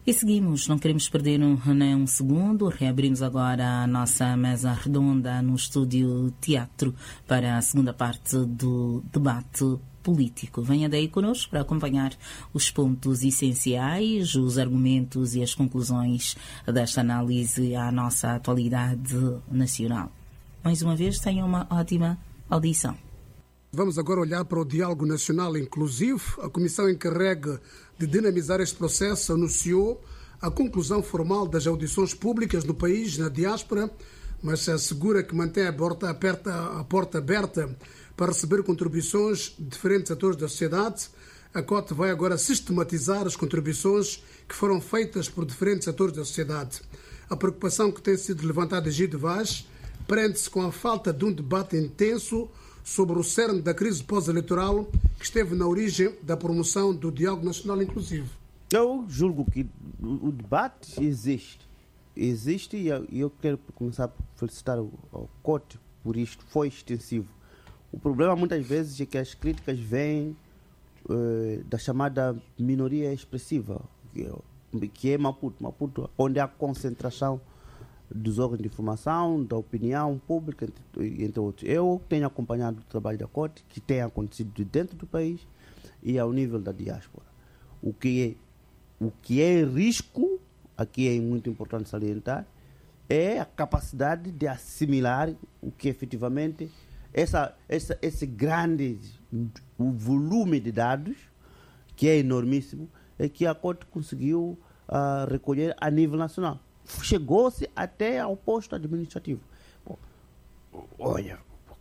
E seguimos, não queremos perder nem um segundo. Reabrimos agora a nossa mesa redonda no estúdio Teatro para a segunda parte do debate político. Venha daí connosco para acompanhar os pontos essenciais, os argumentos e as conclusões desta análise à nossa atualidade nacional. Mais uma vez, tenha uma ótima audição. Vamos agora olhar para o diálogo nacional inclusivo. A comissão encarregue de dinamizar este processo anunciou a conclusão formal das audições públicas no país, na diáspora, mas assegura que mantém a porta aberta para receber contribuições de diferentes atores da sociedade. A COT vai agora sistematizar as contribuições que foram feitas por diferentes atores da sociedade. A preocupação que tem sido levantada em Gide Vaz prende-se com a falta de um debate intenso sobre o cerne da crise pós-eleitoral que esteve na origem da promoção do diálogo nacional inclusivo. Eu julgo que o debate existe e eu quero começar por felicitar o COT por isto, foi extensivo. O problema muitas vezes é que as críticas vêm da chamada minoria expressiva, que é Maputo, onde há concentração dos órgãos de informação, da opinião pública, entre outros. Eu tenho acompanhado o trabalho da COT, que tem acontecido dentro do país e ao nível da diáspora. O que é risco, aqui é muito importante salientar, é a capacidade de assimilar o que efetivamente esse grande o volume de dados, que é enormíssimo, é que a COT conseguiu recolher a nível nacional. Chegou-se até ao posto administrativo. Bom, olha,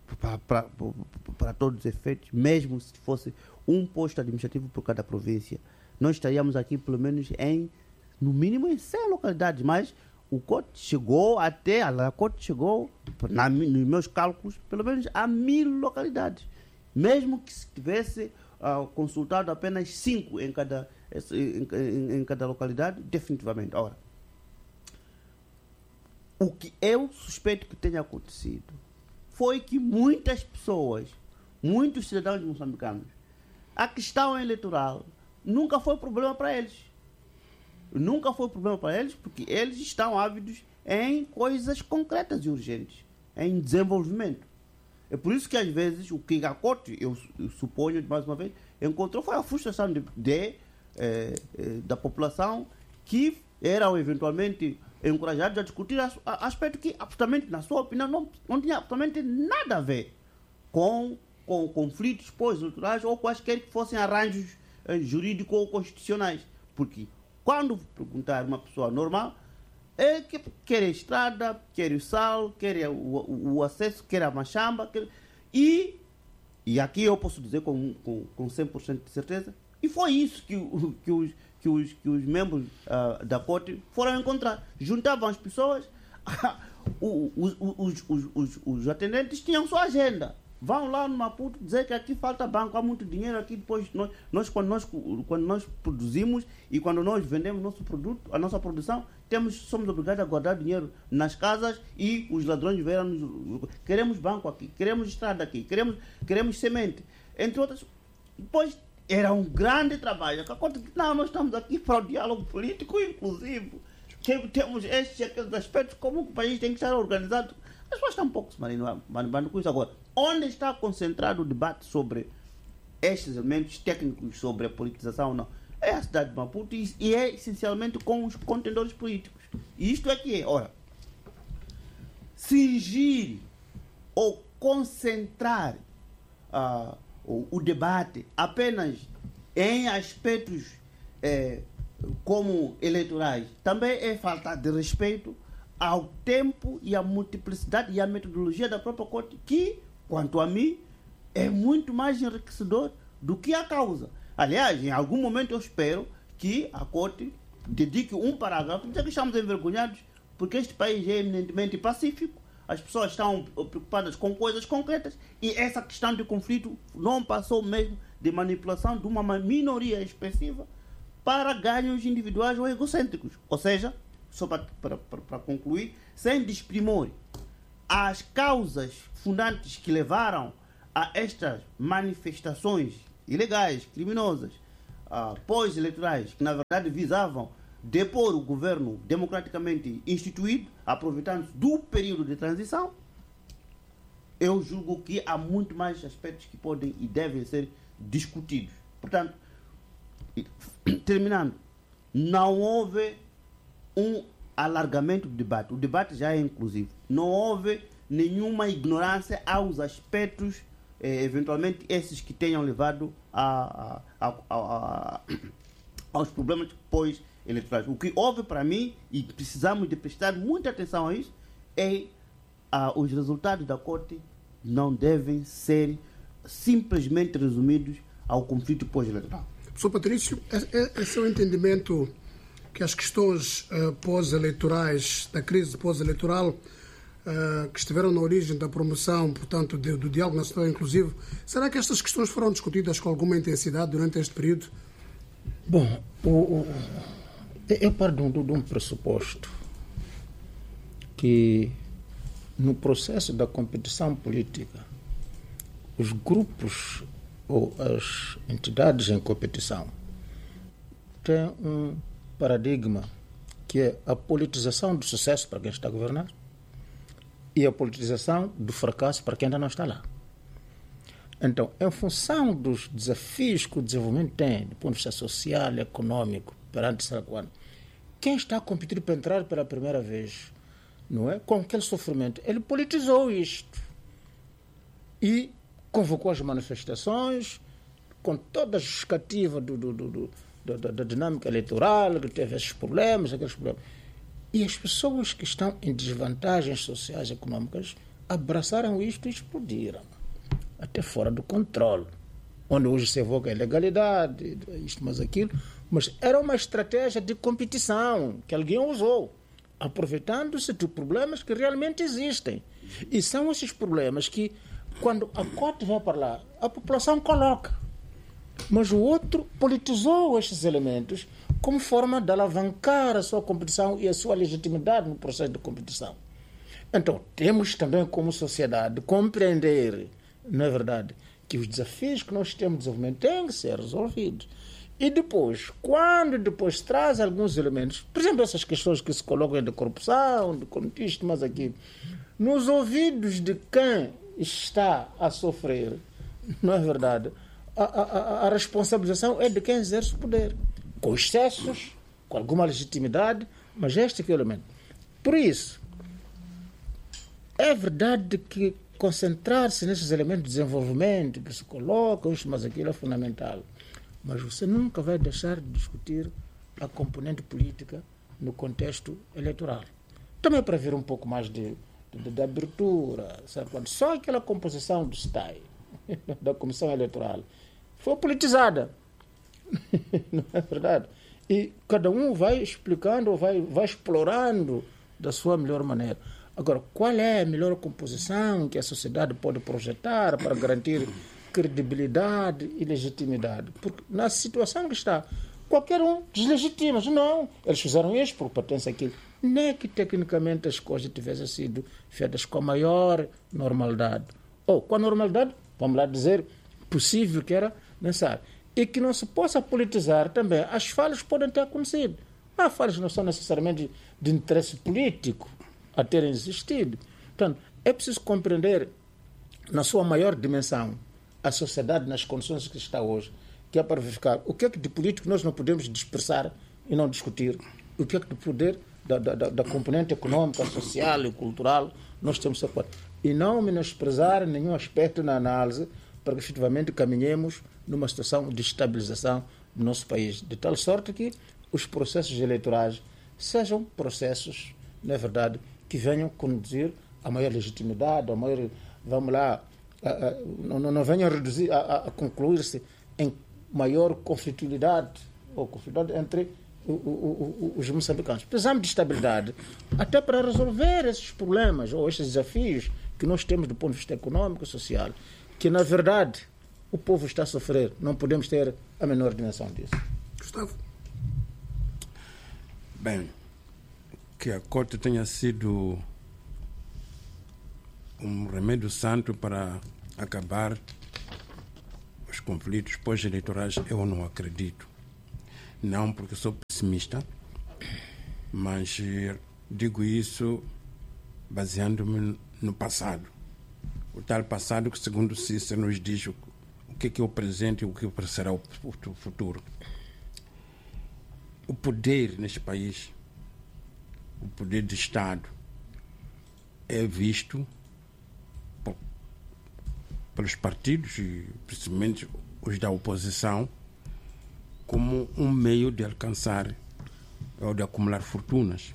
para todos os efeitos, mesmo se fosse um posto administrativo por cada província, nós estaríamos aqui pelo menos no mínimo em 100 localidades, mas o COT chegou nos meus cálculos, pelo menos a 1000 localidades. Mesmo que se tivesse consultado apenas 5 em cada localidade, definitivamente. Ora, o que eu suspeito que tenha acontecido foi que muitas pessoas, muitos cidadãos moçambicanos, a questão eleitoral nunca foi problema para eles. Nunca foi problema para eles porque eles estão ávidos em coisas concretas e urgentes, em desenvolvimento. É por isso que às vezes o que a COT, eu suponho mais uma vez, encontrou foi a frustração da população que eram eventualmente encorajados a discutir aspecto que, absolutamente, na sua opinião, não tinha absolutamente nada a ver com conflitos pós-eleitorais ou quaisquer que fossem arranjos jurídicos ou constitucionais. Porque quando perguntar uma pessoa normal, é que quer a estrada, quer o sal, quer o acesso, quer a machamba, e aqui eu posso dizer com 100% de certeza, e foi isso que os membros da COT foram encontrar. Juntavam as pessoas, os atendentes tinham sua agenda. Vão lá no Maputo dizer que aqui falta banco, há muito dinheiro aqui. Depois quando nós produzimos e quando nós vendemos nosso produto, a nossa produção, somos obrigados a guardar dinheiro nas casas e os ladrões vieram. Queremos banco aqui, queremos estrada aqui, queremos semente, entre outras. Depois era um grande trabalho. Não, nós estamos aqui para o diálogo político inclusivo. Temos estes e aqueles aspectos, como o país tem que estar organizado. As pessoas estão um pouco se manipulando com isso. Agora, onde está concentrado o debate sobre estes elementos técnicos, sobre a politização ou não? É a cidade de Maputo e é essencialmente com os contendores políticos. E isto é que é, ora, cingir ou concentrar o debate apenas em aspectos como eleitorais também é falta de respeito ao tempo e à multiplicidade e à metodologia da própria COT, que, quanto a mim, é muito mais enriquecedor do que a causa. Aliás, em algum momento eu espero que a COT dedique um parágrafo, dizer que estamos envergonhados porque este país é eminentemente pacífico, as pessoas estão preocupadas com coisas concretas e essa questão de conflito não passou mesmo de manipulação de uma minoria expressiva para ganhos individuais ou egocêntricos. Ou seja, só para concluir, sem desprimor, as causas fundantes que levaram a estas manifestações ilegais, criminosas, pós-eleitorais, que na verdade visavam depor o governo democraticamente instituído, aproveitando-se do período de transição, eu julgo que há muito mais aspectos que podem e devem ser discutidos. Portanto, terminando, não houve um alargamento do debate. O debate já é inclusivo. Não houve nenhuma ignorância aos aspectos, eventualmente esses que tenham levado aos problemas pós-eleitorais. O que houve para mim, e precisamos de prestar muita atenção a isso, é os resultados da Corte não devem ser simplesmente resumidos ao conflito pós-eleitoral. Professor Patrício, esse é o entendimento que as questões pós-eleitorais, da crise pós-eleitoral, que estiveram na origem da promoção, portanto, do diálogo nacional inclusivo, será que estas questões foram discutidas com alguma intensidade durante este período? Bom, eu paro de um pressuposto que no processo da competição política, os grupos ou as entidades em competição têm um paradigma que é a politização do sucesso para quem está a governar e a politização do fracasso para quem ainda não está lá. Então, em função dos desafios que o desenvolvimento tem, do ponto de vista social e econômico, perante quem está a competir para entrar pela primeira vez, não é? Com aquele sofrimento, ele politizou isto e convocou as manifestações com toda a justificativa da dinâmica eleitoral, que teve esses problemas, aqueles problemas. E as pessoas que estão em desvantagens sociais e econômicas abraçaram isto e explodiram, até fora do controle, onde hoje se evoca a ilegalidade, isto mais aquilo, mas era uma estratégia de competição que alguém usou, aproveitando-se de problemas que realmente existem. E são esses problemas que, quando a Corte vai para lá, a população coloca. Mas o outro politizou estes elementos como forma de alavancar a sua competição e a sua legitimidade no processo de competição. Então, temos também como sociedade compreender, não é verdade, que os desafios que nós temos de desenvolvimento têm que ser resolvidos. E depois, quando depois traz alguns elementos, por exemplo, essas questões que se colocam de corrupção, de contexto, mas aqui, nos ouvidos de quem está a sofrer, não é verdade, a responsabilização é de quem exerce o poder, com excessos, com alguma legitimidade, mas este é o elemento. Por isso, é verdade que concentrar-se nesses elementos de desenvolvimento que se colocam, isto, mas aquilo é fundamental. Mas você nunca vai deixar de discutir a componente política no contexto eleitoral. Também para ver um pouco mais de abertura, sabe? Só aquela composição do STAI, da Comissão Eleitoral, foi politizada. Não é verdade? E cada um vai explicando, vai explorando da sua melhor maneira. Agora, qual é a melhor composição que a sociedade pode projetar para garantir credibilidade e legitimidade? Porque na situação que está, qualquer um deslegitima. Não, eles fizeram isso por pertence àquilo. Não é que tecnicamente as coisas tivessem sido feitas com a maior normalidade. Ou com a normalidade, vamos lá dizer, possível que era necessário. E que não se possa politizar também. As falhas podem ter acontecido. Mas as falhas não são necessariamente de interesse político a terem existido. Portanto, é preciso compreender na sua maior dimensão a sociedade nas condições que está hoje, que é para verificar o que é que de político nós não podemos dispersar e não discutir, o que é que de poder da componente econômica, social e cultural nós temos que acordo. E não menosprezar nenhum aspecto na análise para que efetivamente caminhemos numa situação de estabilização do nosso país, de tal sorte que os processos eleitorais sejam processos, na verdade, que venham conduzir a maior legitimidade, a maior, vamos lá, não venham a concluir-se em maior conflitualidade ou conflitualidade entre os moçambicanos. Precisamos de estabilidade até para resolver esses problemas ou esses desafios que nós temos do ponto de vista econômico e social, que na verdade o povo está a sofrer. Não podemos ter a menor dimensão disso. Gustavo? Bem, que a Corte tenha sido um remédio santo para acabar os conflitos pós-eleitorais, eu não acredito. Não porque sou pessimista, Mas digo isso baseando-me no passado. O tal passado que, segundo Cícero, nos diz o que é o presente e o que será o futuro. O poder neste país, o poder de Estado, é visto pelos partidos, e principalmente os da oposição, como um meio de alcançar ou de acumular fortunas.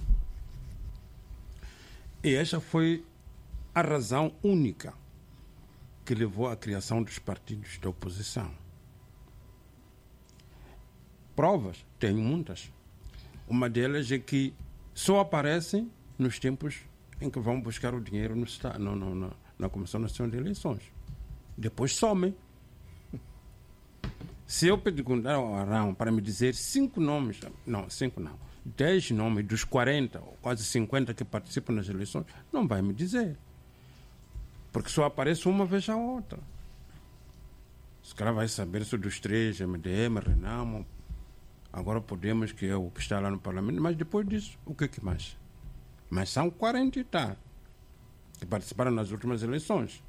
E essa foi a razão única que levou à criação dos partidos da oposição. Provas? Tenho muitas. Uma delas é que só aparecem nos tempos em que vão buscar o dinheiro na Comissão Nacional de Eleições. Depois somem. Se eu perguntar ao Arão para me dizer 5 nomes, não, 5 não, 10 nomes dos 40 ou quase 50 que participam nas eleições, não vai me dizer. Porque só aparece uma vez a outra. Se calhar vai saber se dos 3, MDM, Renamo, agora Podemos, que é o que está lá no Parlamento, mas depois disso, o que mais? Mas são 40 e tal que participaram nas últimas eleições.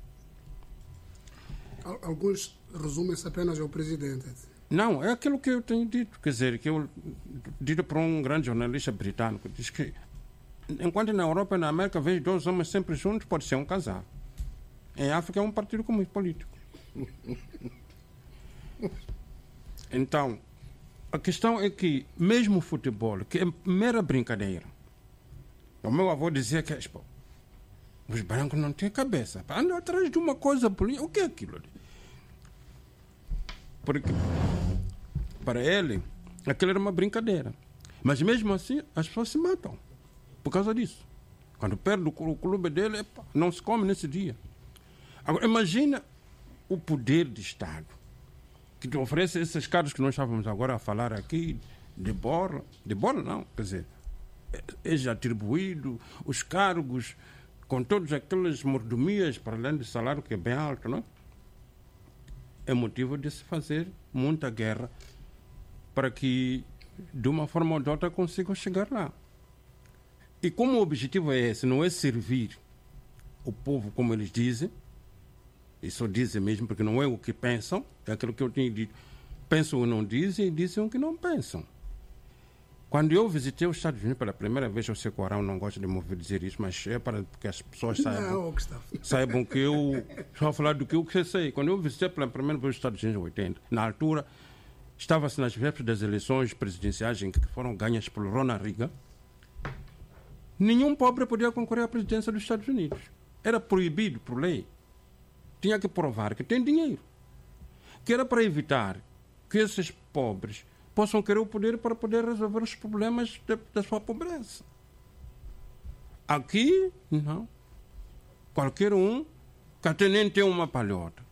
Alguns resumem-se apenas ao presidente. Não, é aquilo que eu tenho dito, quer dizer, que eu dito por um grande jornalista britânico, diz que enquanto na Europa e na América vejo 2 homens sempre juntos, pode ser um casal. Em África é um partido comunista político. Então, a questão é que mesmo o futebol, que é mera brincadeira, o meu avô dizia que os brancos não têm cabeça, andam atrás de uma coisa política. O que é aquilo? Porque para ele aquilo era uma brincadeira, mas mesmo assim as pessoas se matam por causa disso. Quando perde o clube dele, não se come nesse dia. Agora imagina o poder de Estado que te oferece esses cargos que nós estávamos agora a falar aqui, de borla não, quer dizer, é já atribuído os cargos com todas aquelas mordomias para além do salário que é bem alto, não? É motivo de se fazer muita guerra para que, de uma forma ou de outra, consigam chegar lá. E como o objetivo é esse, não é servir o povo como eles dizem, e só dizem mesmo porque não é o que pensam, é aquilo que eu tinha dito, pensam ou não dizem e dizem o que não pensam. Quando eu visitei os Estados Unidos pela primeira vez, eu sei que o Arão não gosta de me ouvir dizer isso, mas é para que as pessoas saibam que eu estou a falar do que eu sei. Quando eu visitei pela primeira vez os Estados Unidos em 80, na altura, estava-se nas vésperas das eleições presidenciais que foram ganhas por Ronald Reagan. Nenhum pobre podia concorrer à presidência dos Estados Unidos. Era proibido por lei. Tinha que provar que tem dinheiro. Que era para que esses pobres possam querer o poder para poder resolver os problemas da sua pobreza. Aqui, não. Qualquer um, que até nem tem uma palhota,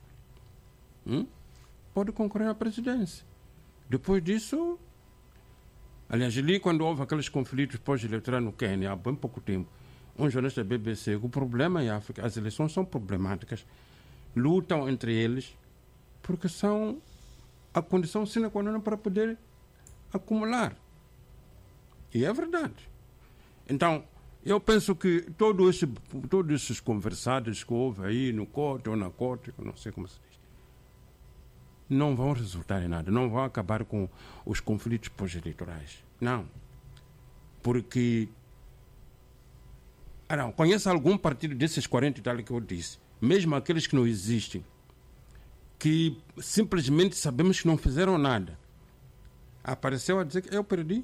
pode concorrer à presidência. Depois disso, aliás, ali quando houve aqueles conflitos pós-eleitorais no Quênia, há bem pouco tempo, um jornalista da BBC, o problema em África, as eleições são problemáticas, lutam entre eles, porque são a condição sine qua non para poder acumular. E é verdade. Então, eu penso que todos esses conversados que houve aí no corte ou na corte, não sei como se diz, não vão resultar em nada, não vão acabar com os conflitos pós-eleitorais. Não. Porque conhece algum partido desses 40 e tal que eu disse, mesmo aqueles que não existem, que simplesmente sabemos que não fizeram nada, apareceu a dizer que eu perdi?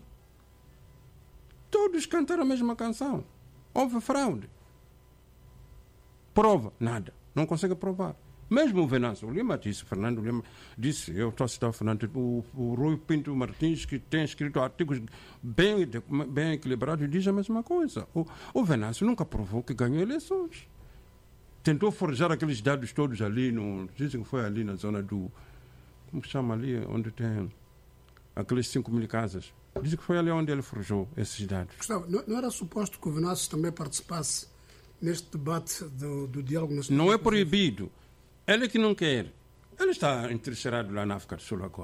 Todos cantaram a mesma canção. Houve fraude. Prova? Nada. Não consegue provar. Mesmo o Venâncio Lima disse, Fernando Lima disse, eu estou a citar o Fernando, o Rui Pinto Martins, que tem escrito artigos bem equilibrados, diz a mesma coisa. O Venâncio nunca provou que ganhou eleições. Tentou forjar aqueles dados todos ali, dizem que foi ali na zona do, como se chama ali, onde tem aqueles 5.000 casas. Dizem que foi ali onde ele forjou esses dados. Gustavo, não era suposto que o Venâncio também participasse neste debate do diálogo nacional? Não é proibido. Ele que não quer. Ele está entrincheirado lá na África do Sul agora.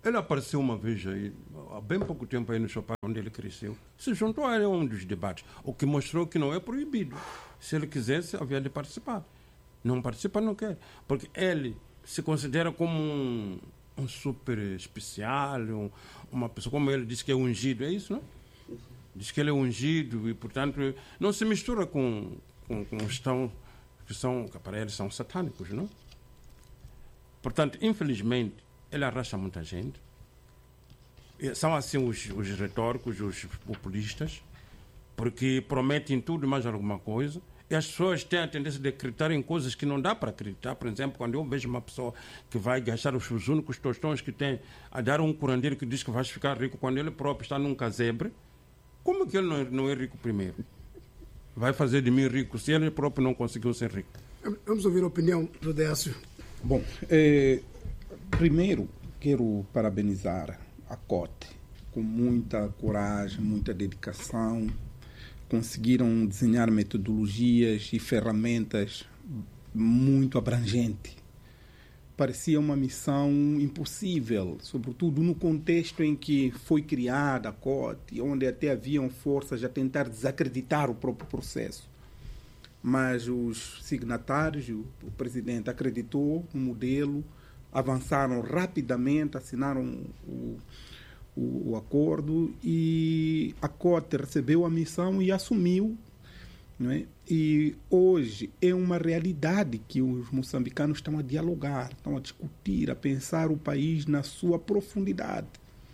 Ele apareceu uma vez aí, há bem pouco tempo aí no Chopin, onde ele cresceu. Se juntou a ele a um dos debates, o que mostrou que não é proibido. Se ele quisesse, havia de participar. Não participa, não quer. Porque ele se considera como um super especial, uma pessoa, como ele diz que é ungido, é isso, não? Diz que ele é ungido e, portanto, não se mistura com os que para eles são satânicos, não? Portanto, infelizmente, ele arrasta muita gente. São assim os retóricos, os populistas, porque prometem tudo e mais alguma coisa. E as pessoas têm a tendência de acreditar em coisas que não dá para acreditar. Por exemplo, quando eu vejo uma pessoa que vai gastar os únicos tostões que tem a dar um curandeiro que diz que vai ficar rico quando ele próprio está num casebre, como é que ele não é rico primeiro? Vai fazer de mim rico se ele próprio não conseguiu ser rico? Vamos ouvir a opinião do Décio. Bom, primeiro quero parabenizar a COTE com muita coragem, muita dedicação. Conseguiram desenhar metodologias e ferramentas muito abrangentes. Parecia uma missão impossível, sobretudo no contexto em que foi criada a COTE, onde até haviam forças a tentar desacreditar o próprio processo. Mas os signatários, o presidente acreditou no modelo, avançaram rapidamente, assinaram o acordo e a COTE recebeu a missão e assumiu, não é? E hoje é uma realidade que os moçambicanos estão a dialogar, estão a discutir, a pensar o país na sua profundidade.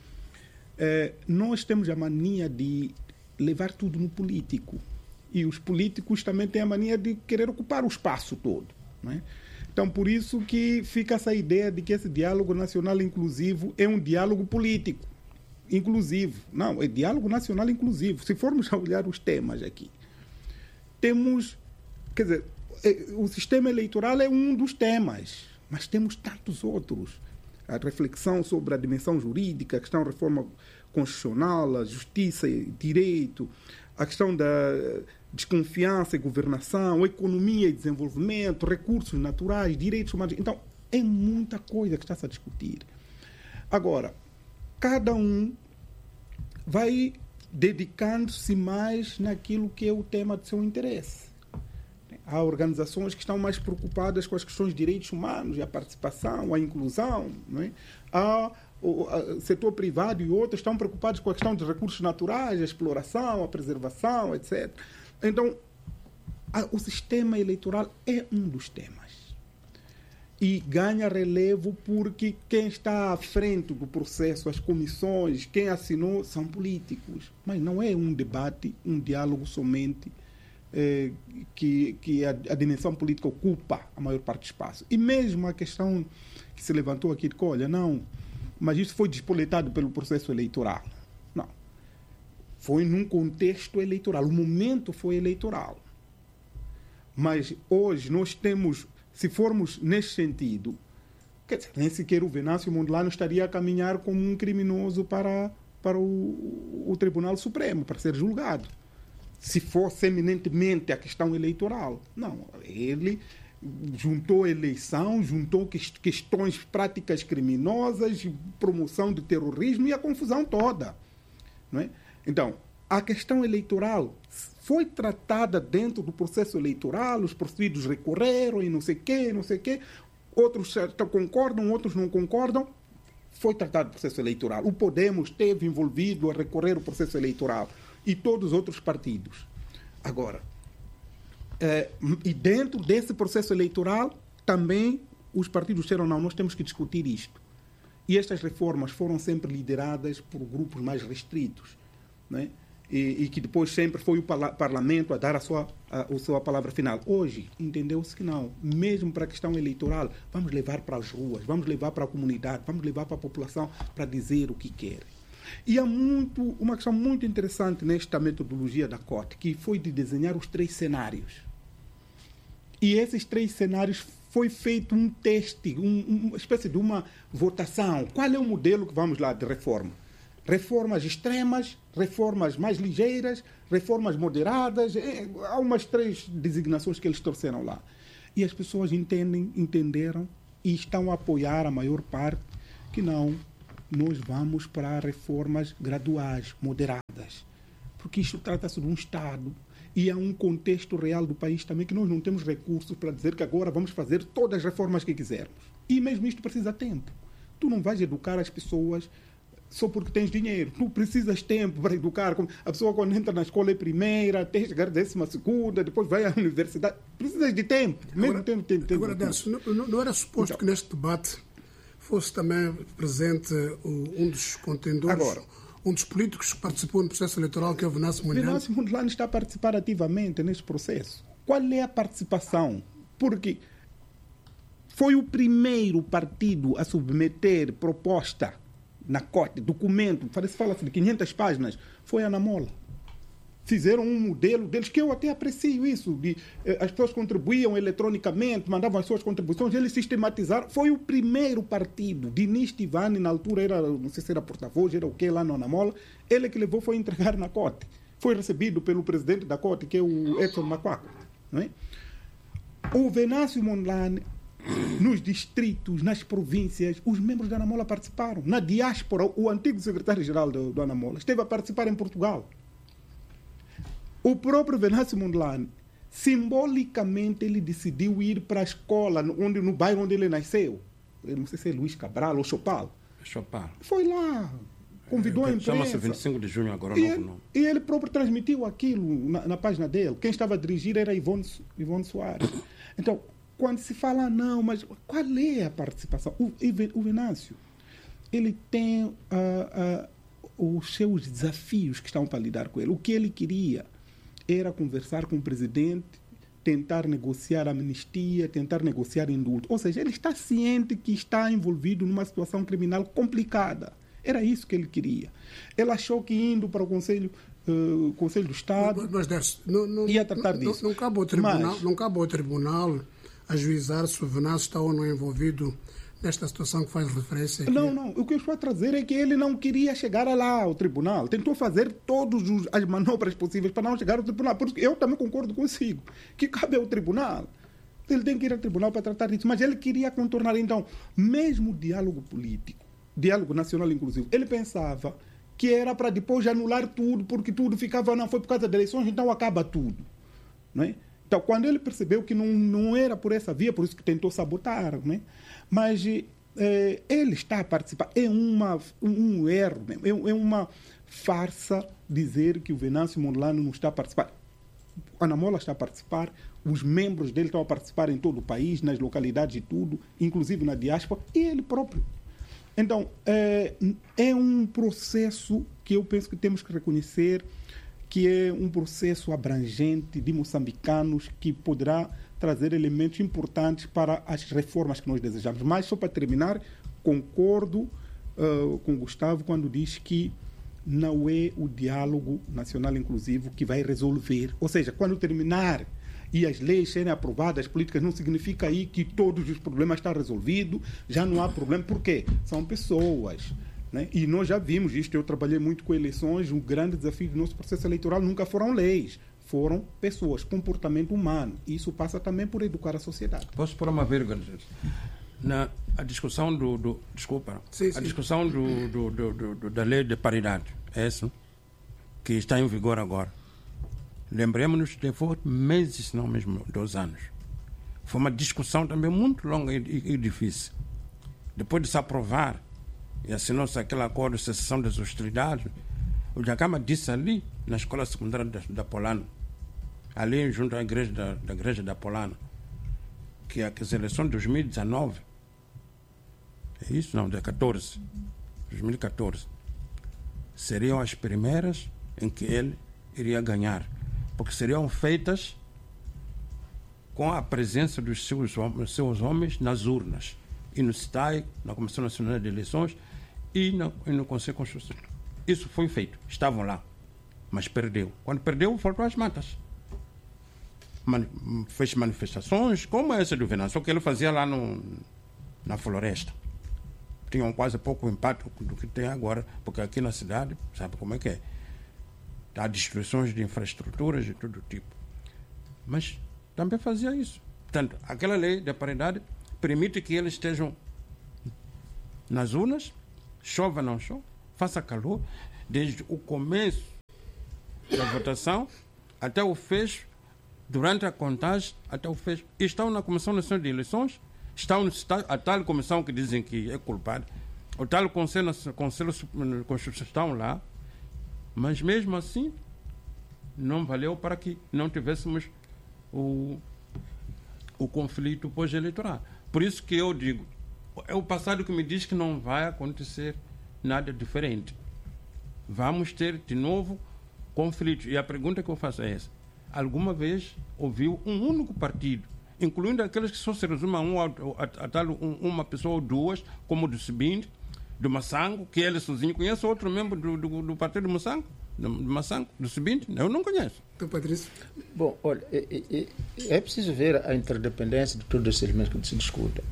Nós temos a mania de levar tudo no político e os políticos também têm a mania de querer ocupar o espaço todo, não é? Então, por isso que fica essa ideia de que esse diálogo nacional inclusivo é um diálogo político. Inclusivo. Não, é diálogo nacional inclusivo. Se formos a olhar os temas aqui, temos, quer dizer, o sistema eleitoral é um dos temas, mas temos tantos outros. A reflexão sobre a dimensão jurídica, a questão da reforma constitucional, a justiça e direito, a questão da desconfiança e governação, economia e desenvolvimento, recursos naturais, direitos humanos. Então, é muita coisa que está-se a discutir. Agora, cada um vai dedicando-se mais naquilo que é o tema de seu interesse. Há organizações que estão mais preocupadas com as questões de direitos humanos, a participação, a inclusão, não é? Há o setor privado e outros estão preocupados com a questão dos recursos naturais, a exploração, a preservação, etc. Então, o sistema eleitoral é um dos temas. E ganha relevo porque quem está à frente do processo, as comissões, quem assinou, são políticos. Mas não é um debate, um diálogo somente que a dimensão política ocupa a maior parte do espaço. E mesmo a questão que se levantou aqui de que, olha, não, mas isso foi despoletado pelo processo eleitoral. Não. Foi num contexto eleitoral. O momento foi eleitoral. Mas hoje nós temos... Se formos nesse sentido, quer dizer, nem sequer o Venâncio Mondlane estaria a caminhar como um criminoso para o Tribunal Supremo, para ser julgado. Se fosse eminentemente a questão eleitoral. Não, ele juntou eleição, juntou questões práticas criminosas, promoção de terrorismo e a confusão toda. Não é? Então, a questão eleitoral foi tratada dentro do processo eleitoral, os procedidos recorreram e não sei o quê. Outros concordam, outros não concordam. Foi tratado o processo eleitoral. O Podemos esteve envolvido a recorrer ao processo eleitoral e todos os outros partidos. Agora, e dentro desse processo eleitoral, também os partidos disseram, não, nós temos que discutir isto. E estas reformas foram sempre lideradas por grupos mais restritos, né? E que depois sempre foi o Parlamento a dar a sua palavra final. Hoje, entendeu-se que não. Mesmo para a questão eleitoral, vamos levar para as ruas, vamos levar para a comunidade, vamos levar para a população para dizer o que querem. E há uma questão muito interessante nesta metodologia da COTE, que foi de desenhar os 3 cenários. E esses 3 cenários foi feito um teste, uma espécie de uma votação. Qual é o modelo que vamos lá de reforma? Reformas extremas, reformas mais ligeiras, reformas moderadas. Há umas 3 designações que eles trouxeram lá. E as pessoas entenderam e estão a apoiar a maior parte que não nós vamos para reformas graduais, moderadas. Porque isto trata-se de um Estado e há um contexto real do país também que nós não temos recursos para dizer que agora vamos fazer todas as reformas que quisermos. E mesmo isto precisa de tempo. Tu não vais educar as pessoas só porque tens dinheiro. Tu precisas de tempo para educar. A pessoa quando entra na escola é primeira, tem que chegar 12ª, depois vai à universidade. Precisas de tempo. Mesmo tendo tempo. Agora, Décio, não era suposto que neste debate fosse também presente um dos contendores, agora, um dos políticos que participou no processo eleitoral, que é o Venâncio Mondlane? Venâncio Mondlane está a participar ativamente neste processo. Qual é a participação? Porque foi o primeiro partido a submeter proposta na COTE, documento, fala-se de 500 páginas, foi a Anamola. Fizeram um modelo deles, que eu até aprecio isso, as pessoas contribuíam eletronicamente, mandavam as suas contribuições, eles sistematizaram. Foi o primeiro partido, Dinis Tivani, na altura era, não sei se era porta-voz, era o que lá no Anamola, ele que levou foi entregar na COTE. Foi recebido pelo presidente da COTE, que é o Edson Macuaco. Não é? O Venâncio Mondlane, nos distritos, nas províncias, os membros da Anamola participaram. Na diáspora, o antigo secretário-geral do Anamola esteve a participar em Portugal. O próprio Venâncio Mondlane, simbolicamente, ele decidiu ir para a escola, no bairro onde ele nasceu. Eu não sei se é Luís Cabral ou Chopal. Chopal. Foi lá, convidou a imprensa. Chama-se 25 de junho agora, não. E ele próprio transmitiu aquilo na página dele. Quem estava a dirigir era Ivone Soares. Então, quando se fala, não, mas qual é a participação? O Venâncio, ele tem os seus desafios que estão para lidar com ele. O que ele queria era conversar com o presidente, tentar negociar amnistia, tentar negociar indulto. Ou seja, ele está ciente que está envolvido numa situação criminal complicada. Era isso que ele queria. Ele achou que indo para o Conselho do Estado ia tratar disso. Não cabe ao tribunal ajuizar se o Venâncio está ou não envolvido nesta situação que faz referência aqui. Não. O que eu estou a trazer é que ele não queria chegar lá ao tribunal. Tentou fazer todas as manobras possíveis para não chegar ao tribunal. Porque eu também concordo consigo que cabe ao tribunal. Ele tem que ir ao tribunal para tratar disso. Mas ele queria contornar, então, mesmo o diálogo político, diálogo nacional inclusive, ele pensava que era para depois anular tudo, porque tudo ficava, não foi por causa das eleições, então acaba tudo. Não é? Então, quando ele percebeu que não era por essa via, por isso que tentou sabotar, né? Mas ele está a participar. É um erro, né? É uma farsa dizer que o Venâncio Mondlane não está a participar. A Anamola está a participar, os membros dele estão a participar em todo o país, nas localidades e tudo, inclusive na diáspora, e ele próprio. Então, é um processo que eu penso que temos que reconhecer, que é um processo abrangente de moçambicanos que poderá trazer elementos importantes para as reformas que nós desejamos. Mas, só para terminar, concordo com o Gustavo quando diz que não é o diálogo nacional inclusivo que vai resolver. Ou seja, quando terminar e as leis serem aprovadas, as políticas, não significa aí que todos os problemas estão resolvidos, já não há problema. Por quê? São pessoas. Né? E nós já vimos isto, eu trabalhei muito com eleições, um grande desafio do nosso processo eleitoral nunca foram leis, foram pessoas, comportamento humano. Isso passa também por educar a sociedade. Posso pôr uma vírgula? A discussão a discussão da lei de paridade, é isso, que está em vigor agora. Lembremos-nos que levou meses, se não mesmo 2 anos. Foi uma discussão também muito longa e difícil. Depois de se aprovar, e assinou-se aquele acordo de cessação das hostilidades, o Jacama disse ali, na escola secundária da Polana, ali junto à igreja da igreja da Polana, que as eleições de 2019, é isso? Não, 2014, seriam as primeiras em que ele iria ganhar, porque seriam feitas com a presença dos seus homens nas urnas, e no STAI, na Comissão Nacional de Eleições, e no Conselho Constitucional. Isso foi feito, estavam lá, mas perdeu. Quando perdeu, voltou às matas. Fez manifestações como essa do Venâncio, só que ele fazia lá na floresta. Tinham quase pouco impacto do que tem agora, porque aqui na cidade, sabe como é que é? Há destruições de infraestruturas de todo tipo. Mas também fazia isso. Portanto, aquela lei da paridade permite que eles estejam nas urnas chova ou não chova, faça calor, desde o começo da votação até o fecho, durante a contagem até o fecho. Estão na Comissão Nacional de Eleições, estão a tal comissão que dizem que é culpada, o tal Conselho Constitucional estão lá, mas mesmo assim não valeu para que não tivéssemos o conflito pós-eleitoral. Por isso que eu digo, é o passado que me diz que não vai acontecer nada diferente. Vamos ter de novo conflitos. E a pergunta que eu faço é essa: alguma vez ouviu um único partido, incluindo aqueles que só se resumem uma pessoa ou duas, como o do Sebinte, do Massango, que ele sozinho conhece outro membro do partido do Massango? Do Sebinte? Eu não conheço. Então, Patrício? Bom, olha, é preciso ver a interdependência de todos esses elementos que se discutem.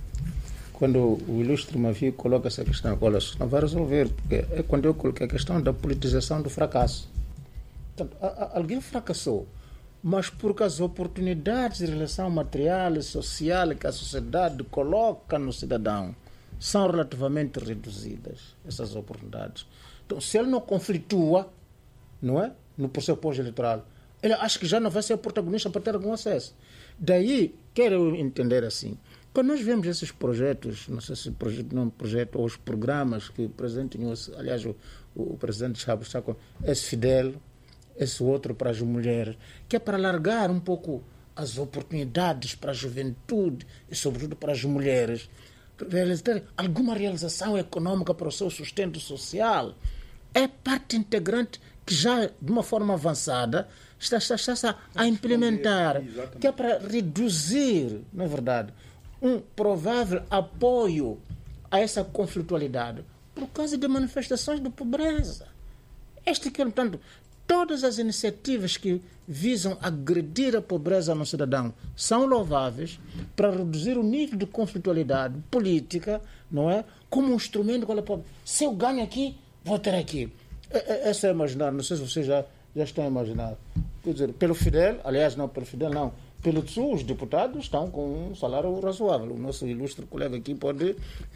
Quando o ilustre Mavi coloca essa questão, olha, não vai resolver, porque é quando eu coloquei a questão da politização do fracasso. Portanto, alguém fracassou, mas porque as oportunidades de relação material e social que a sociedade coloca no cidadão são relativamente reduzidas, essas oportunidades. Então, se ele não conflitua, não é, no processo pós-eleitoral, ele acha que já não vai ser protagonista para ter algum acesso. Daí, quero entender assim, quando nós vemos esses projetos, não sei se projeto ou os programas que o presidente Nhosse, aliás, o presidente Chabo está com esse Fidel, esse outro para as mulheres, que é para alargar um pouco as oportunidades para a juventude e, sobretudo, para as mulheres, ter alguma realização econômica para o seu sustento social, é parte integrante que já, de uma forma avançada, está a implementar, que é para reduzir, não é verdade, um provável apoio a essa conflitualidade por causa de manifestações de pobreza. Portanto, todas as iniciativas que visam agredir a pobreza no cidadão são louváveis para reduzir o nível de conflitualidade política, não é? Como um instrumento, se eu ganho aqui, vou ter aqui. Essa é imaginar, não sei se vocês já estão a imaginar. Quer dizer, pelo Fidel, aliás, não pelo Fidel, não. Pelo TSU, os deputados estão com um salário razoável. O nosso ilustre colega aqui pode...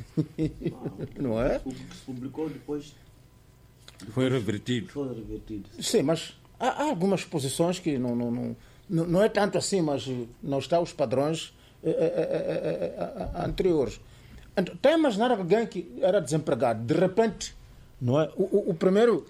não é? Se publicou depois... Foi revertido. Sim, mas há algumas posições que não é tanto assim, mas não está os padrões anteriores. Então, tem a imaginar alguém que era desempregado, de repente, não é? O primeiro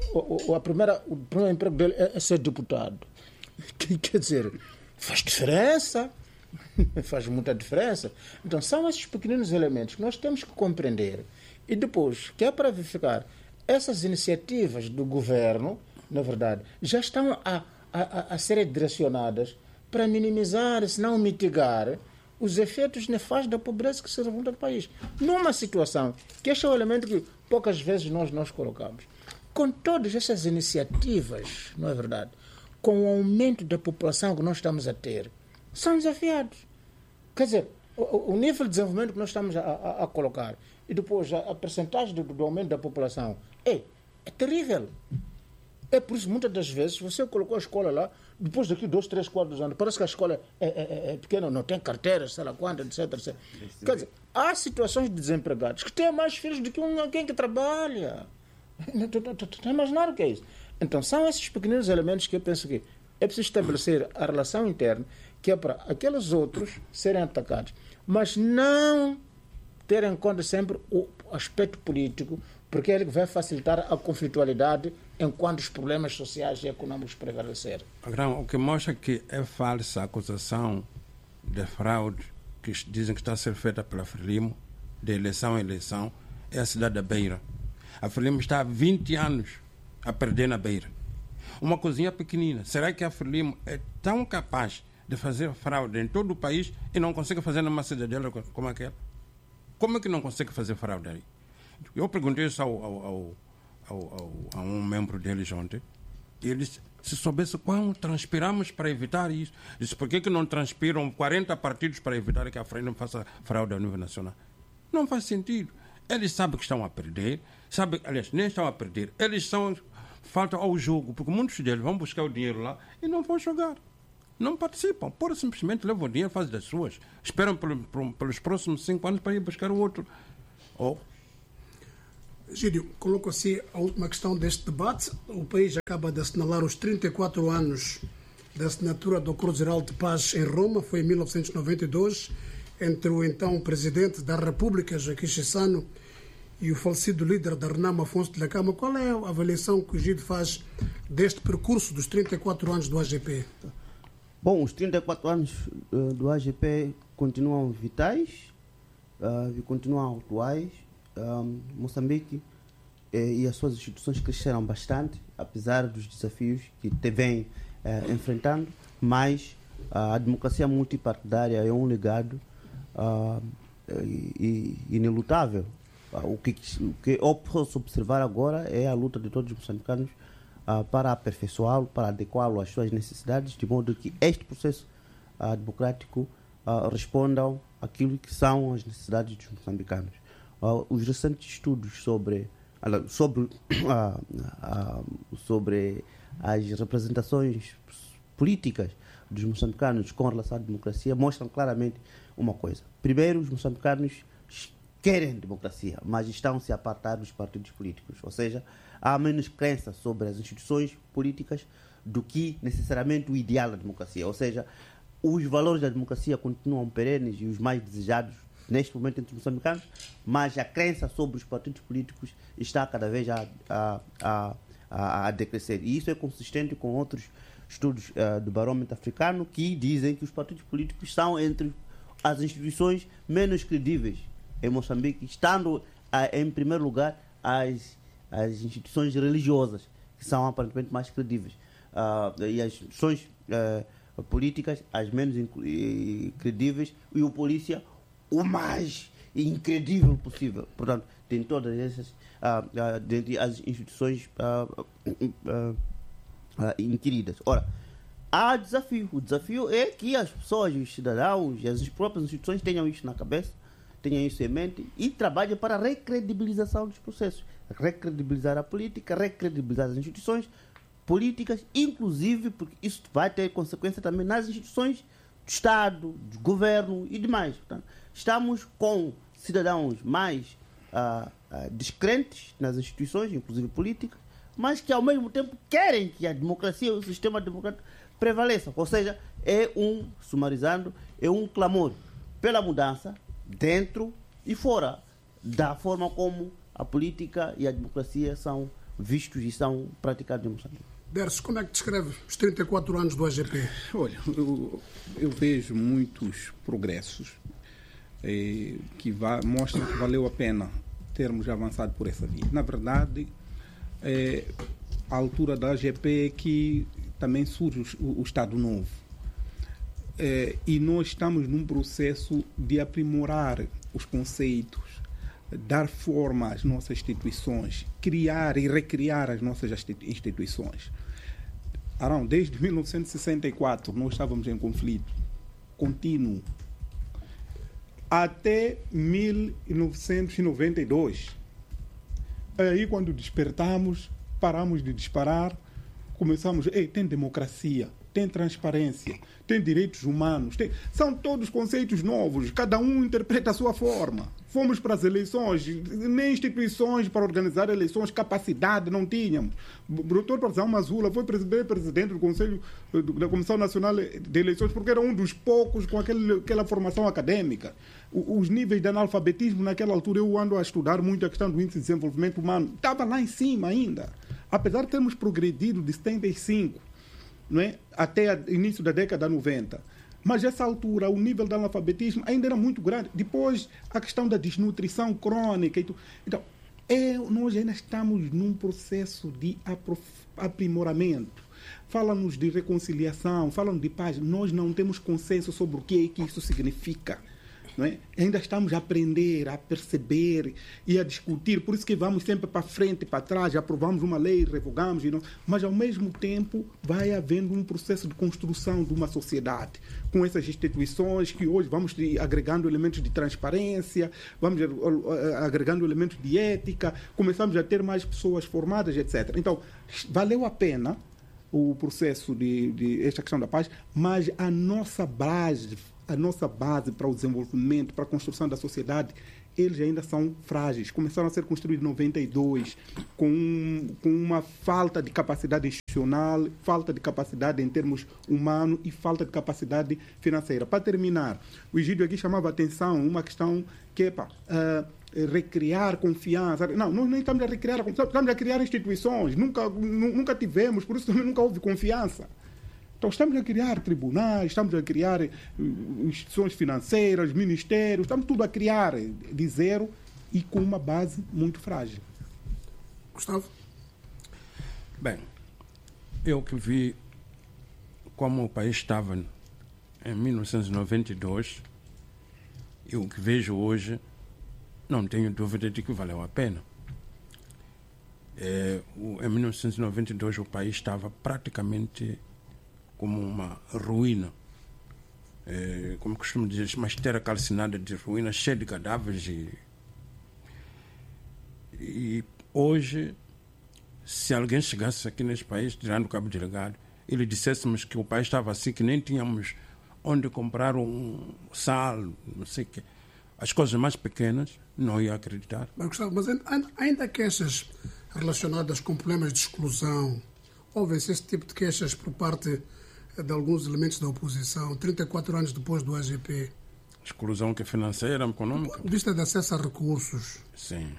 emprego dele é ser deputado. Quer dizer, faz diferença, faz muita diferença. Então, são esses pequenos elementos que nós temos que compreender. E depois, que é para verificar, essas iniciativas do governo, na verdade, já estão a ser direcionadas para minimizar, se não mitigar, os efeitos nefastos da pobreza que se revolta no país. Numa situação, que este é o elemento que poucas vezes nós colocamos, com todas essas iniciativas, não é verdade, com o aumento da população que nós estamos a ter, são desafiados. Quer dizer, o nível de desenvolvimento que nós estamos a colocar e depois a percentagem do aumento da população é terrível. É por isso, muitas das vezes, você colocou a escola lá, depois daqui 2, 3, 4 anos, parece que a escola é pequena, não tem carteiras, sei lá quanto, etc. Quer dizer, há situações de desempregados que têm mais filhos do que alguém que trabalha. Está a imaginar o que é isso? Então, são esses pequenos elementos que eu penso que é preciso estabelecer a relação interna, que é para aqueles outros serem atacados, mas não ter em conta sempre o aspecto político, porque ele vai facilitar a conflitualidade enquanto os problemas sociais e econômicos prevalecerem. O que mostra que é falsa a acusação de fraude que dizem que está a ser feita pela Frelimo, de eleição em eleição, é a cidade da Beira. A Frelimo está há 20 anos a perder na Beira. Uma coisinha pequenina. Será que a Frelimo é tão capaz de fazer fraude em todo o país e não consegue fazer numa cidadela como aquela? Como é que não consegue fazer fraude aí? Eu perguntei isso a um membro deles ontem, e ele disse, se soubesse quanto transpiramos para evitar isso. Disse, por que não transpiram 40 partidos para evitar que a Frelimo faça fraude a nível nacional? Não faz sentido. Eles sabem que estão a perder, aliás, nem estão a perder, faltam ao jogo, porque muitos deles vão buscar o dinheiro lá e não vão jogar. Não participam, pura simplesmente levam o dinheiro, fazem das suas, esperam pelos próximos 5 anos para ir buscar o outro. Gídio, coloco assim a última questão deste debate. O país acaba de assinalar os 34 anos da assinatura do Acordo Geral de Paz em Roma, foi em 1992, entre o então Presidente da República, Joaquim Chissano, e o falecido líder da RENAM, Afonso Dhlakama. Qual é a avaliação que o Gídio faz deste percurso dos 34 anos do AGP? Bom, os 34 anos do AGP continuam vitais e continuam atuais. Moçambique e as suas instituições cresceram bastante, apesar dos desafios que vem enfrentando, mas a democracia multipartidária é um legado inelutável. O que eu posso observar agora é a luta de todos os moçambicanos para aperfeiçoá-lo, para adequá-lo às suas necessidades, de modo que este processo democrático responda àquilo que são as necessidades dos moçambicanos. Os recentes estudos sobre as representações políticas dos moçambicanos com relação à democracia mostram claramente uma coisa. Primeiro, os moçambicanos querem democracia, mas estão-se a apartar dos partidos políticos. Ou seja, há menos crença sobre as instituições políticas do que necessariamente o ideal da democracia. Ou seja, os valores da democracia continuam perenes e os mais desejados neste momento entre os moçambicanos, mas a crença sobre os partidos políticos está cada vez a decrescer. E isso é consistente com outros estudos do Barômetro Africano que dizem que os partidos políticos são entre as instituições menos credíveis em Moçambique, estando em primeiro lugar as instituições religiosas, que são aparentemente mais credíveis, e as instituições políticas as menos credíveis, e o polícia o mais incredível possível. Portanto, tem todas essas dentre as instituições inquiridas. Ora, há desafio. O desafio é que as pessoas, os cidadãos e as próprias instituições tenham isso na cabeça, tenham isso em mente e trabalhem para a recredibilização dos processos. Recredibilizar a política, recredibilizar as instituições políticas, inclusive porque isso vai ter consequência também nas instituições do Estado, do governo e demais. Portanto, estamos com cidadãos mais descrentes nas instituições, inclusive políticas, mas que ao mesmo tempo querem que a democracia, o sistema democrático prevaleça. Ou seja, sumarizando, é um clamor pela mudança dentro e fora da forma como a política e a democracia são vistos e são praticados em Moçambique. Derso, como é que descreve os 34 anos do AGP? Olha, eu vejo muitos progressos que mostram que valeu a pena termos avançado por essa via. Na verdade, a altura da AGP é que também surge o Estado Novo. E nós estamos num processo de aprimorar os conceitos, dar forma às nossas instituições, criar e recriar as nossas instituições. Arão, desde 1964 nós estávamos em conflito contínuo. Até 1992. Aí, quando despertamos, paramos de disparar, começamos, tem democracia, tem transparência, tem direitos humanos, são todos conceitos novos, cada um interpreta a sua forma. Fomos para as eleições, nem instituições para organizar eleições, capacidade não tínhamos. O doutor Parzão Mazula foi presidente do Conselho da Comissão Nacional de Eleições porque era um dos poucos com aquela formação acadêmica. Os níveis de analfabetismo naquela altura, eu ando a estudar muito a questão do índice de desenvolvimento humano, estava lá em cima ainda. Apesar de termos progredido de 75, não é? Até o início da década 90. Mas, nessa altura, o nível de analfabetismo ainda era muito grande. Depois, a questão da desnutrição crônica. Então, nós ainda estamos num processo de aprimoramento. Fala-nos de reconciliação, fala-nos de paz. Nós não temos consenso sobre o que isso significa. Não é? Ainda estamos a aprender, a perceber e a discutir. Por isso que vamos sempre para frente e para trás, aprovamos uma lei, revogamos, mas ao mesmo tempo vai havendo um processo de construção de uma sociedade com essas instituições que hoje vamos agregando elementos de transparência, vamos agregando elementos de ética, começamos a ter mais pessoas formadas, etc. Então, valeu a pena o processo de esta questão da paz, mas a nossa base para o desenvolvimento, para a construção da sociedade eles ainda são frágeis. Começaram a ser construídos em 92, com uma falta de capacidade institucional, falta de capacidade em termos humanos e falta de capacidade financeira. Para terminar, o Egídio aqui chamava a atenção uma questão que é recriar confiança. Não, nós nem estamos a recriar a confiança, estamos a criar instituições. Nunca tivemos, por isso também nunca houve confiança. Então, estamos a criar tribunais, estamos a criar instituições financeiras, ministérios, estamos tudo a criar de zero e com uma base muito frágil. Gustavo? Bem, eu que vi como o país estava em 1992 e o que vejo hoje, não tenho dúvida de que valeu a pena. Em 1992 o país estava praticamente como uma ruína, como costumo dizer, uma esteira calcinada de ruínas, cheia de cadáveres. E hoje, se alguém chegasse aqui neste país, tirando o cabo delegado, e lhe disséssemos que o país estava assim, que nem tínhamos onde comprar um sal, não sei o quê, as coisas mais pequenas, não ia acreditar. Mas, Gustavo, mas ainda queixas relacionadas com problemas de exclusão, houve-se esse tipo de queixas por parte de alguns elementos da oposição, 34 anos depois do AGP. Exclusão que é financeira, econômica? Do ponto de vista de acesso a recursos. Sim.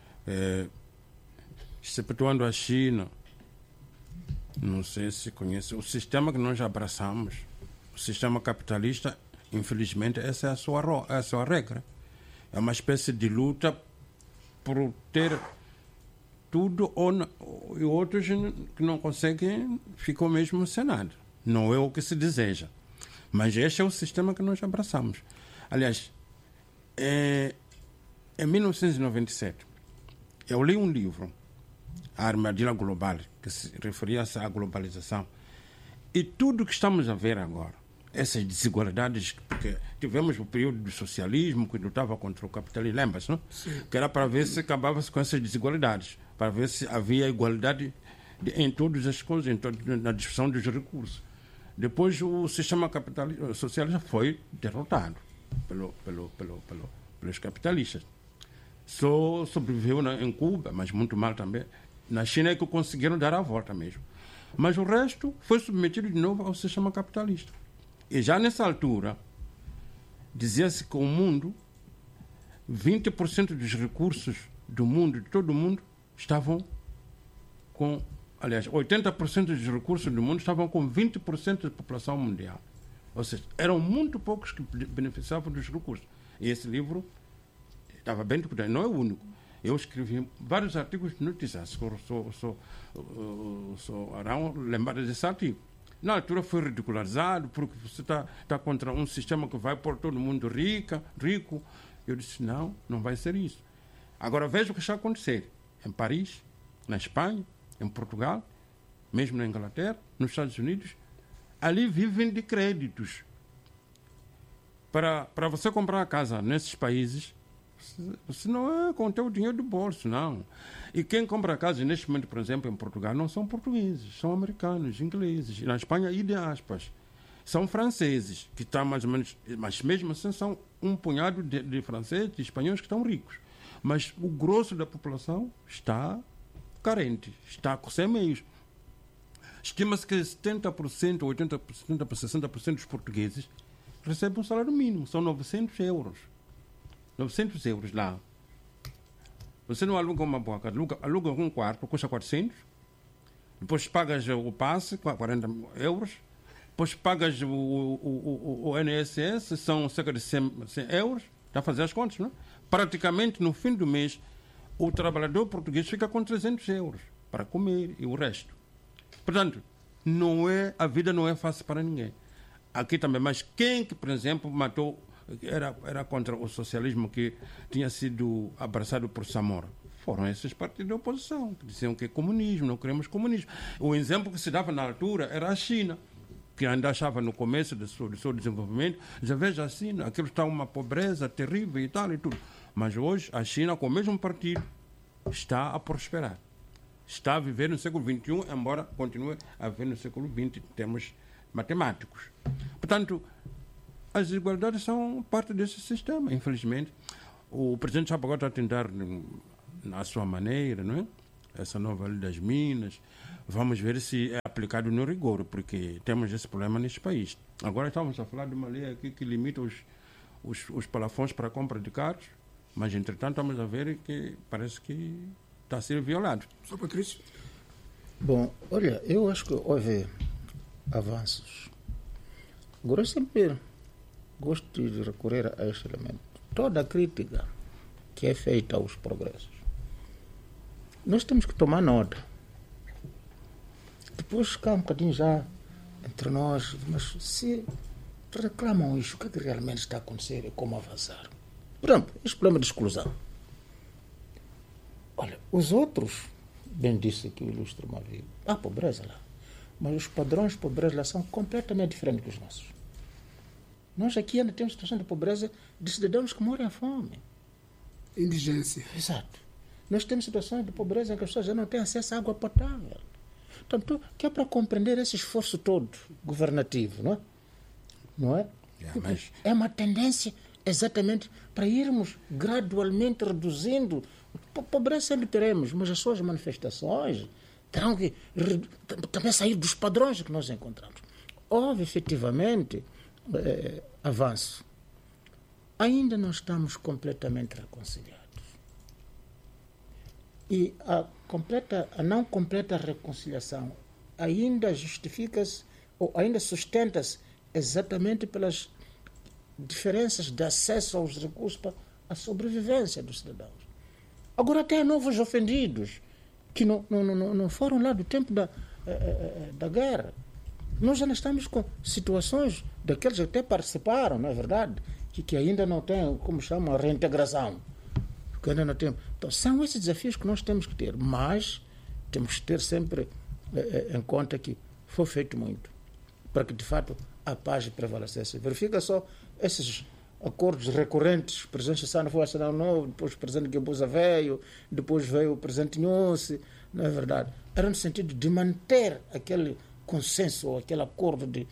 Excetuando a China, não sei se conhece, o sistema que nós abraçamos, o sistema capitalista, infelizmente, essa é a sua regra. É uma espécie de luta por ter tudo e outros que não conseguem ficam mesmo sem nada. Não é o que se deseja. Mas este é o sistema que nós abraçamos. Aliás, em 1997, eu li um livro, A Armadilha Global, que se referia-se à globalização. E tudo que estamos a ver agora, essas desigualdades, porque tivemos o período do socialismo que lutava contra o capitalismo, lembra-se, não? Sim. Que era para ver se acabava-se com essas desigualdades, para ver se havia igualdade em todas as coisas, na distribuição dos recursos. Depois o sistema capitalista, socialista foi derrotado pelos capitalistas. Só sobreviveu em Cuba, mas muito mal também. Na China é que conseguiram dar a volta mesmo. Mas o resto foi submetido de novo ao sistema capitalista. E já nessa altura, dizia-se que o mundo, 20% dos recursos do mundo, de todo o mundo, estavam com... Aliás, 80% dos recursos do mundo estavam com 20% da população mundial. Ou seja, eram muito poucos que beneficiavam dos recursos. E esse livro estava bem documentado, não é o único. Eu escrevi vários artigos de notícias, só Arão lembrar desse artigo. Na altura foi ridicularizado, porque você está contra um sistema que vai pôr todo mundo rico. Eu disse, não vai ser isso. Agora veja o que está a acontecer em Paris, na Espanha, em Portugal, mesmo na Inglaterra, nos Estados Unidos. Ali vivem de créditos. Para você comprar uma casa nesses países, você não é com o dinheiro do bolso, não. E quem compra casa neste momento, por exemplo, em Portugal, não são portugueses, são americanos, ingleses. E na Espanha, e de aspas, são franceses, que estão mais ou menos... Mas mesmo assim são um punhado de franceses, de espanhóis que estão ricos. Mas o grosso da população está carente, está sem meios. Estima-se que 70%, 80%, 60% dos portugueses recebem um salário mínimo, são 900 euros. 900 euros lá. Você não aluga uma boa casa, aluga um quarto, custa 400, depois pagas o passe, 40 euros, depois pagas o INSS, são cerca de 100 euros, está a fazer as contas, não? Praticamente, no fim do mês, o trabalhador português fica com 300 euros para comer e o resto. Portanto, a vida não é fácil para ninguém. Aqui também, mas quem que, por exemplo, matou, era contra o socialismo que tinha sido abraçado por Samora? Foram esses partidos da oposição, que diziam que é comunismo, não queremos comunismo. O exemplo que se dava na altura era a China, que ainda achava no começo do seu desenvolvimento, já veja assim, aquilo está uma pobreza terrível e tal e tudo. Mas hoje a China, com o mesmo partido, está a prosperar. Está a viver no século XXI, embora continue a viver no século XX em termos matemáticos. Portanto, as desigualdades são parte desse sistema, infelizmente. O presidente Chapa agora está a tentar, na sua maneira, não é? Essa nova lei das minas. Vamos ver se é aplicado no rigor, porque temos esse problema neste país. Agora estamos a falar de uma lei aqui que limita os plafons para a compra de carros, mas, entretanto, estamos a ver que parece que está a ser violado. Sr. Patrício? Bom, olha, eu acho que houve avanços. Agora, eu sempre gosto de recorrer a este elemento. Toda a crítica que é feita aos progressos, nós temos que tomar nota. Depois ficar um bocadinho já entre nós, mas se reclamam isso, o que é que realmente está a acontecer e como avançar? Por exemplo, este problema de exclusão. Olha, os outros, bem disse aqui o ilustre Mavi, há pobreza lá, mas os padrões de pobreza lá são completamente diferentes dos nossos. Nós aqui ainda temos situação de pobreza de cidadãos que morrem à fome. Indigência. Exato. Nós temos situações de pobreza em que as pessoas já não têm acesso à água potável. Portanto, que é para compreender esse esforço todo governativo, não é? Não é? Mas... É uma tendência exatamente para irmos gradualmente reduzindo. Pobreza sempre teremos, mas as suas manifestações terão que também sair dos padrões que nós encontramos. Houve efetivamente avanço. Ainda não estamos completamente reconciliados. E a não completa reconciliação ainda justifica-se ou ainda sustenta-se exatamente pelas diferenças de acesso aos recursos para a sobrevivência dos cidadãos. Agora até novos ofendidos que não foram lá do tempo da guerra. Nós já estamos com situações daqueles que até participaram, não é verdade? Que ainda não têm, como chamam, a reintegração. Que ainda não temos. Então, são esses desafios que nós temos que ter, mas temos que ter sempre em conta que foi feito muito para que, de fato, a paz prevalecesse. Verifica só esses acordos recorrentes. O presidente Sassano foi assinar novo, depois o presidente Guebuza veio, depois veio o presidente Nhosse, não é verdade? Era no sentido de manter aquele consenso, ou aquele acordo de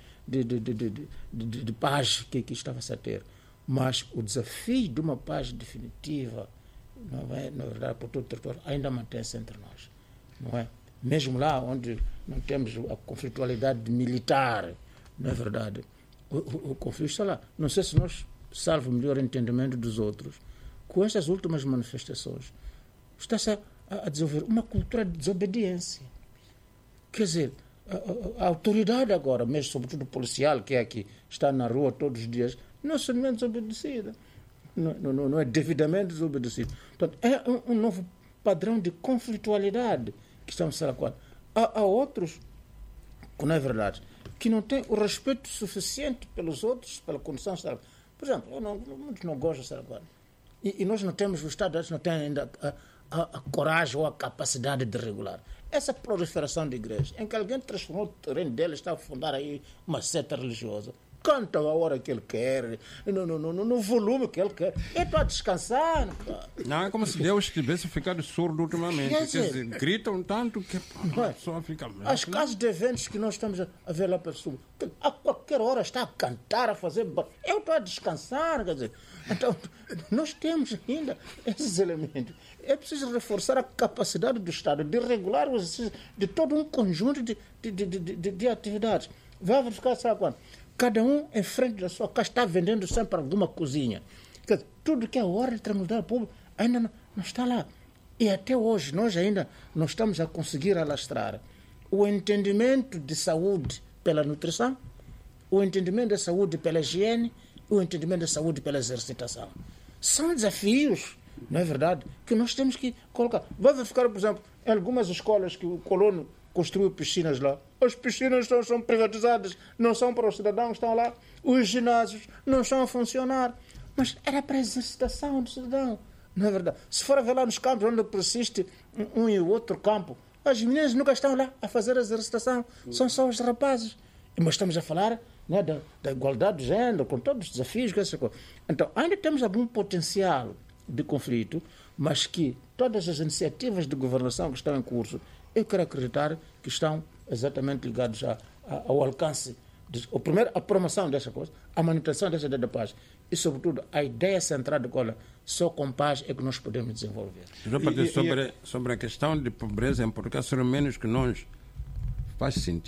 paz que estava-se a ter. Mas o desafio de uma paz definitiva, não é, na verdade, por todo o território, ainda mantém-se entre nós. Não é? Mesmo lá onde não temos a conflitualidade militar, não é verdade? O conflito está lá. Não sei se nós, salvo o melhor entendimento dos outros, com estas últimas manifestações, está-se a desenvolver uma cultura de desobediência. Quer dizer, a autoridade agora, mesmo sobretudo policial, que é que está na rua todos os dias, não é somente desobedecida. Não é devidamente desobedecido. Portanto, é um novo padrão de conflitualidade que estamos a falar. Há outros, que não é verdade, que não têm o respeito suficiente pelos outros, pela condição social. Por exemplo, muitos não gostam de Saraguana. E nós não temos, o Estado não tem ainda a coragem ou a capacidade de regular. Essa proliferação de igrejas, em que alguém transformou o terreno dele, está a fundar aí uma seta religiosa, canta a hora que ele quer, no volume que ele quer. Eu estou a descansar. Não, é como se Deus tivesse ficado surdo ultimamente. Quer dizer, gritam tanto que a pessoa fica... As casas de eventos que nós estamos a ver lá para sul, a qualquer hora está a cantar, a fazer... Eu estou a descansar, quer dizer. Então, nós temos ainda esses elementos. É preciso reforçar a capacidade do Estado de regular o exercício de todo um conjunto de atividades. Vai verificar, sabe quando? Cada um em frente da sua casa está vendendo sempre alguma coisinha. Tudo que é ordem de tranquilidade pública ainda não está lá. E até hoje nós ainda não estamos a conseguir alastrar o entendimento de saúde pela nutrição, o entendimento da saúde pela higiene, o entendimento da saúde pela exercitação. São desafios, não é verdade, que nós temos que colocar. Vai verificar, por exemplo, em algumas escolas que o colono construiu piscinas lá. As piscinas são privatizadas, não são para os cidadãos que estão lá. Os ginásios não estão a funcionar. Mas era para a exercitação do cidadão, não é verdade? Se for a ver lá nos campos onde persiste um e o outro campo, as meninas nunca estão lá a fazer a exercitação, são só os rapazes. Mas estamos a falar, né, da igualdade de género, com todos os desafios. Então, ainda temos algum potencial de conflito, mas que todas as iniciativas de governação que estão em curso, eu quero acreditar que estão exatamente ligados ao alcance O primeiro, a promoção dessa coisa, a manutenção dessa ideia de paz e, sobretudo, a ideia central de que só com paz é que nós podemos desenvolver. Sobre a questão de pobreza em Portugal, serão menos que nós, faz sentido.